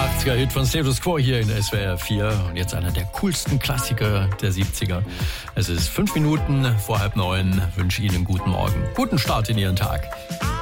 80er-Hit von Status Quo hier in SWR 4 und jetzt einer der coolsten Klassiker der 70er. Es ist 5 Minuten vor 8:30. Wünsche Ihnen einen guten Morgen, guten Start in Ihren Tag.